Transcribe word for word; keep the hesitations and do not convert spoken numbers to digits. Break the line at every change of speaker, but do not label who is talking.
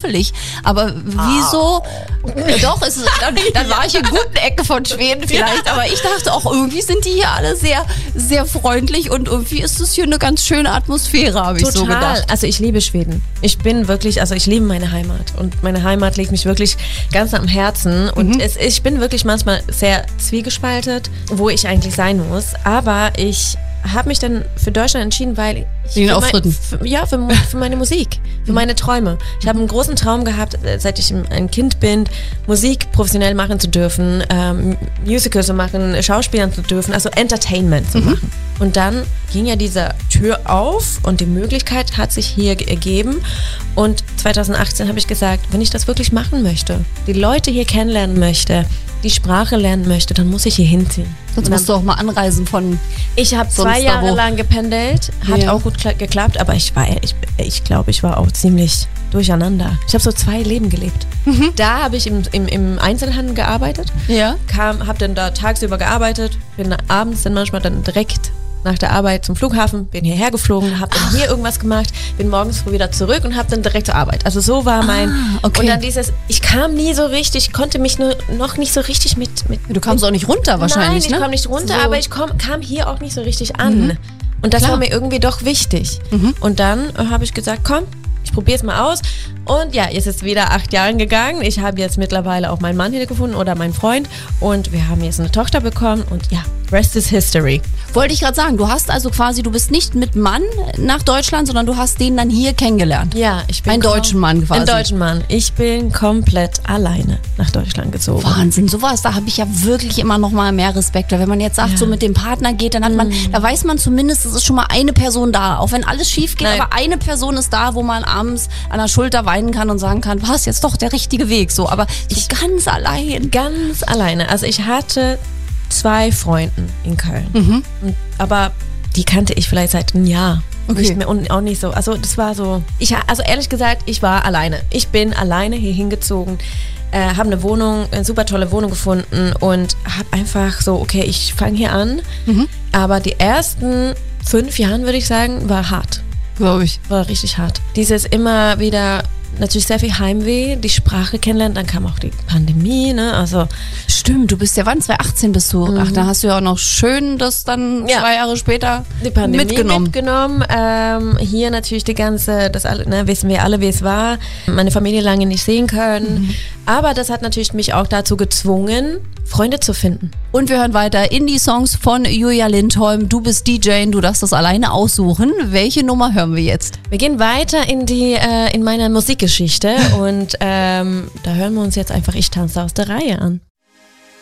kuschelig. Aber wieso? Oh. Doch, es ist, dann, dann war ich in guten Ecke von Schweden vielleicht. Aber ich dachte auch, irgendwie sind die hier alle sehr, sehr freundlich und irgendwie ist es hier eine ganz schöne Atmosphäre, habe ich so gedacht.
Also ich liebe Schweden. Ich bin wirklich, also ich liebe meine Heimat und meine Heimat liegt mich wirklich ganz am Herzen und mhm. es, ich bin wirklich manchmal sehr zwiegespaltet, wo ich eigentlich sein muss, aber ich habe mich dann für Deutschland entschieden, weil ich
Den Auftritten.
Mein, für, ja, für, für meine Musik, für meine Träume. Ich habe einen großen Traum gehabt, seit ich ein Kind bin, Musik professionell machen zu dürfen, ähm, Musicals zu machen, Schauspielern zu dürfen, also Entertainment zu mhm. machen. Und dann ging ja diese Tür auf und die Möglichkeit hat sich hier ergeben. Und zwanzig achtzehn habe ich gesagt, wenn ich das wirklich machen möchte, die Leute hier kennenlernen möchte, die Sprache lernen möchte, dann muss ich hier hinziehen.
Sonst musst du auch mal anreisen von.
Ich habe zwei Jahre lang gependelt, hat ja. auch gut geklappt, aber ich war, ich, ich glaube, ich war auch ziemlich durcheinander. Ich habe so zwei Leben gelebt. Mhm. Da habe ich im, im, im Einzelhandel gearbeitet,
ja.
kam, habe dann da tagsüber gearbeitet, bin abends dann manchmal dann direkt nach der Arbeit zum Flughafen, bin hierher geflogen, habe dann Ach. hier irgendwas gemacht, bin morgens früh wieder zurück und habe dann direkt zur Arbeit. Also so war mein...
Ah, okay.
Und dann dieses, ich kam nie so richtig, konnte mich nur, noch nicht so richtig mit... mit
du kamst
mit,
auch nicht runter wahrscheinlich,
Nein, ich
ne?
kam nicht runter,
so.
aber ich komm, kam hier auch nicht so richtig an. Mhm. Und das
Klar.
war mir irgendwie doch wichtig.
Mhm.
Und dann äh, habe ich gesagt, komm, ich probiere es mal aus. Und ja, jetzt ist es wieder acht Jahre gegangen. Ich habe jetzt mittlerweile auch meinen Mann hier gefunden oder meinen Freund. Und wir haben jetzt eine Tochter bekommen. Und ja, rest is history.
Wollte ich gerade sagen, du hast also quasi, du bist nicht mit Mann nach Deutschland, sondern du hast den dann hier kennengelernt.
Ja, ich bin...
Einen deutschen Mann quasi.
Einen deutschen Mann. Ich bin komplett alleine nach Deutschland gezogen.
Wahnsinn, sowas, da habe ich ja wirklich immer noch mal mehr Respekt. Weil wenn man jetzt sagt, ja. so mit dem Partner geht, dann hat man, mm. da weiß man zumindest, es ist schon mal eine Person da. Auch wenn alles schief geht, Nein. aber eine Person ist da, wo man abends an der Schulter weinen kann und sagen kann, was, jetzt doch der richtige Weg. So, aber ich so ganz allein.
Ganz alleine. Also ich hatte zwei Freunden in Köln.
Mhm.
Und, aber die kannte ich vielleicht seit einem Jahr.
Okay.
Nicht mehr, und auch nicht so. Also das war so. Ich, also ehrlich gesagt, ich war alleine. Ich bin alleine hier hingezogen, äh, habe eine Wohnung, eine super tolle Wohnung gefunden und habe einfach so, okay, ich fange hier an.
Mhm.
Aber die ersten fünf Jahre, würde ich sagen, war hart.
Glaube ich.
War richtig hart. Dieses immer wieder... Natürlich sehr viel Heimweh, die Sprache kennenlernen, dann kam auch die Pandemie, ne, also...
Stimmt, du bist ja, wann? zwanzig achtzehn bist du, mhm. ach, da hast du ja auch noch schön das dann ja. zwei Jahre später
die Pandemie
mitgenommen.
mitgenommen. Ähm, hier natürlich die ganze, das alle, ne, wissen wir alle, wie es war, meine Familie lange nicht sehen können, mhm. aber das hat natürlich mich auch dazu gezwungen, Freunde zu finden. Und
wir hören weiter Indie-Songs von Julia Lindholm. Du bist D J, du darfst das alleine aussuchen. Welche Nummer hören wir jetzt?
Wir gehen weiter in die äh, in meine Musikgeschichte und ähm, da hören wir uns jetzt einfach Ich tanze aus der Reihe an.